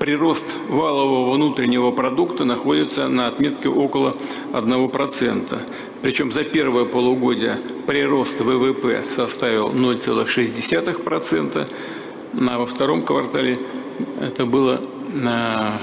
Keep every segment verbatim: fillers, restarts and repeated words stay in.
Прирост валового внутреннего продукта находится на отметке около одного процента. Причем за первое полугодие прирост вэ вэ пэ составил ноль целых шесть десятых процента, а во втором квартале это было на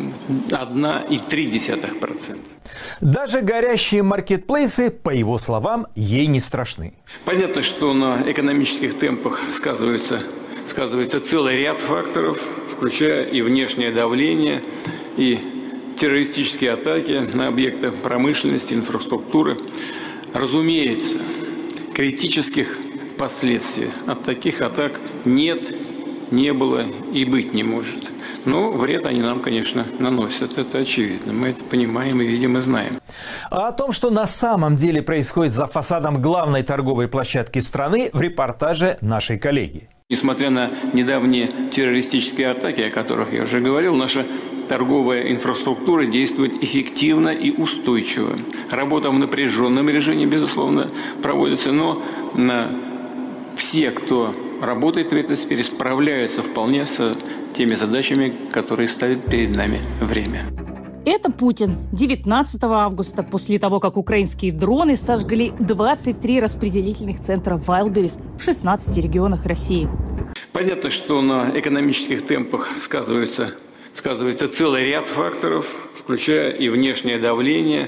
одна целых три десятых процента. Даже горящие маркетплейсы, по его словам, ей не страшны. Понятно, что на экономических темпах сказывается, сказывается целый ряд факторов, включая и внешнее давление, и террористические атаки на объекты промышленности, инфраструктуры. Разумеется, критических последствий от таких атак нет, не было и быть не может. Но вред они нам, конечно, наносят. Это очевидно. Мы это понимаем и видим, и знаем. А о том, что на самом деле происходит за фасадом главной торговой площадки страны, в репортаже нашей коллеги. Несмотря на недавние террористические атаки, о которых я уже говорил, наша торговая инфраструктура действует эффективно и устойчиво. Работа в напряженном режиме, безусловно, проводится, но на все, кто работает в этой сфере, справляются вполне с теми задачами, которые ставит перед нами время. Это Путин. девятнадцатого августа, после того, как украинские дроны сожгли двадцать три распределительных центра Wildberries в шестнадцати регионах России. Понятно, что на экономических темпах сказывается, сказывается целый ряд факторов, включая и внешнее давление,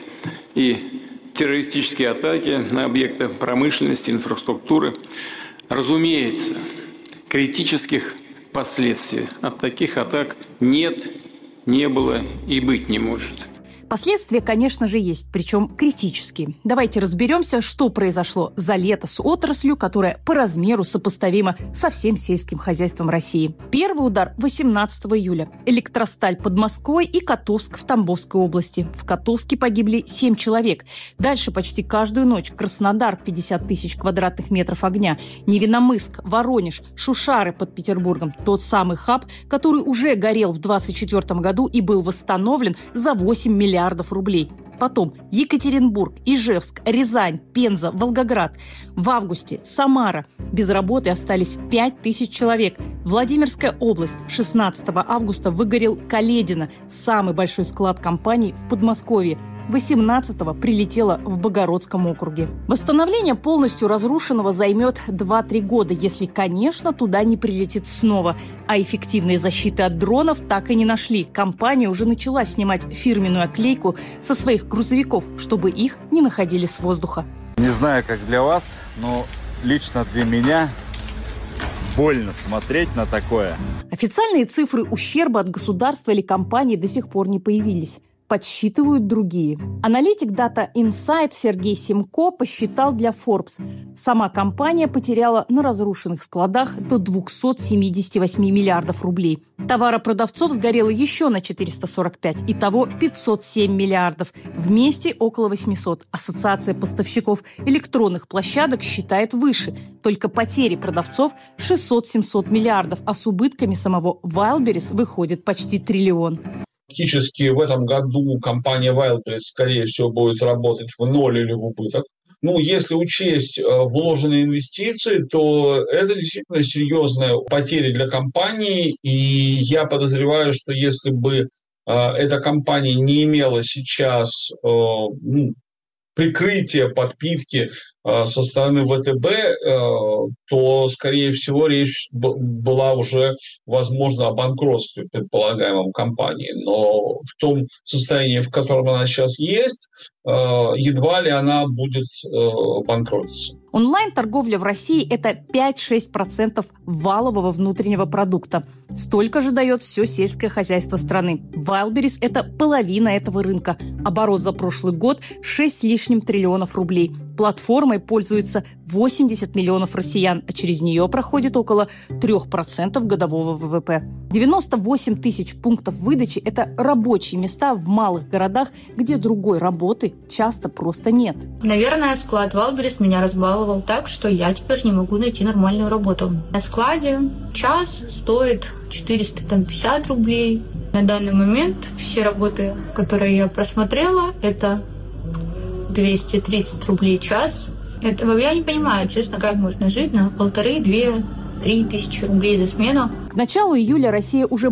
и террористические атаки на объекты промышленности, инфраструктуры. Разумеется, критических последствий от таких атак нет, не было и быть не может. Последствия, конечно же, есть, причем критические. Давайте разберемся, что произошло за лето с отраслью, которая по размеру сопоставима со всем сельским хозяйством России. Первый удар восемнадцатого июля. Электросталь под Москвой и Котовск в Тамбовской области. В Котовске погибли семь человек. Дальше почти каждую ночь Краснодар, пятьдесят тысяч квадратных метров огня. Невиномысск, Воронеж, Шушары под Петербургом. Тот самый хаб, который уже горел в двадцать четвёртом году и был восстановлен за восемь миллиардов рублей. Потом Екатеринбург, Ижевск, Рязань, Пенза, Волгоград. В августе Самара. Без работы остались пять тысяч человек. Владимирская область. шестнадцатого августа выгорел Каледино, самый большой склад компании в Подмосковье. восемнадцатого прилетело в Богородском округе. Восстановление полностью разрушенного займет два-три года, если, конечно, туда не прилетит снова. А эффективной защиты от дронов так и не нашли. Компания уже начала снимать фирменную оклейку со своих грузовиков, чтобы их не находили с воздуха. Не знаю, как для вас, но лично для меня больно смотреть на такое. Официальные цифры ущерба от государства или компании до сих пор не появились. Подсчитывают другие. Аналитик Data Insight Сергей Семко посчитал для Forbes. Сама компания потеряла на разрушенных складах до двухсот семидесяти восьми миллиардов рублей. Товаропродавцов сгорело еще на четыреста сорок пять, итого пятьсот семь миллиардов. Вместе около восьмисот. Ассоциация поставщиков электронных площадок считает выше. Только потери продавцов шестьсот-семьсот миллиардов, а с убытками самого Wildberries выходит почти триллион. Фактически в этом году компания Wildberries, скорее всего, будет работать в ноль или в убыток. Ну, если учесть э, вложенные инвестиции, то это действительно серьезная потеря для компании. И я подозреваю, что если бы э, эта компания не имела сейчас э, ну, прикрытия, подпитки э, со стороны вэ тэ бэ, э, то, скорее всего, речь б- была уже, возможно, о банкротстве предполагаемом компании. Но в том состоянии, в котором она сейчас есть, э, едва ли она будет э, банкротиться. Онлайн-торговля в России – это пять-шесть процентов валового внутреннего продукта. Столько же дает все сельское хозяйство страны. Wildberries – это половина этого рынка. Оборот за прошлый год – шесть с лишним триллионов рублей. Платформой пользуется восемьдесят миллионов россиян, а через нее проходит около трех процентов годового вэ вэ пэ. девяносто восемь тысяч пунктов выдачи – это рабочие места в малых городах, где другой работы часто просто нет. Наверное, склад Wildberries меня разбаловал так, что я теперь не могу найти нормальную работу. На складе час стоит четыреста пятьдесят рублей. На данный момент все работы, которые я просмотрела, это двести тридцать рублей в час. Это, я не понимаю, честно, как можно жить на полторы, две, три тысячи рублей за смену. К началу июля Россия уже